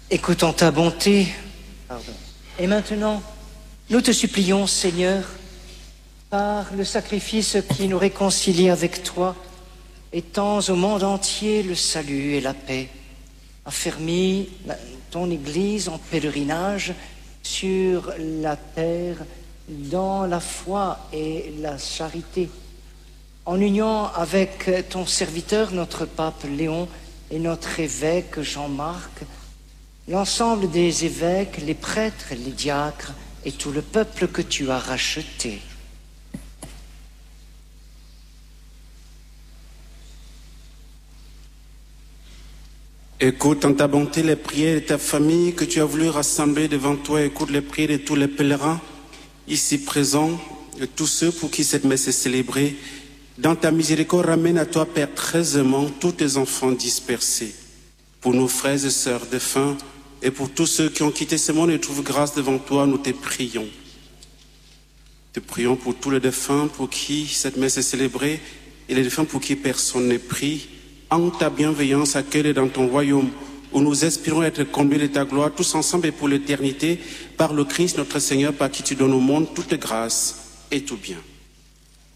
Écoutons ta bonté. Pardon. Et maintenant, nous te supplions, Seigneur, par le sacrifice qui nous réconcilie avec toi, étends au monde entier le salut et la paix. Affermis ton Église en pèlerinage sur la terre dans la foi et la charité. En union avec ton serviteur, notre pape Léon, et notre évêque Jean-Marc, l'ensemble des évêques, les prêtres, les diacres et tout le peuple que tu as racheté. Écoute en ta bonté les prières de ta famille que tu as voulu rassembler devant toi. Écoute les prières de tous les pèlerins ici présents, de tous ceux pour qui cette messe est célébrée. Dans ta miséricorde, ramène à toi, Père, très aimant, tous tes enfants dispersés. Pour nos frères et sœurs défunts et pour tous ceux qui ont quitté ce monde et trouvent grâce devant toi, nous te prions. Te prions pour tous les défunts pour qui cette messe est célébrée et les défunts pour qui personne n'est pris. En ta bienveillance, accueille dans ton royaume où nous espérons être comblés de ta gloire, tous ensemble et pour l'éternité, par le Christ notre Seigneur, par qui tu donnes au monde toute grâce et tout bien.